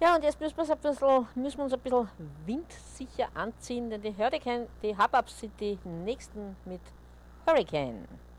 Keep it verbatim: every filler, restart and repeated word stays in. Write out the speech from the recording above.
Ja, und jetzt müssen, wir's ein bisschen, müssen wir uns ein bisschen windsicher anziehen, denn die Hurricane, die Hubbub sind die nächsten mit Hurricane.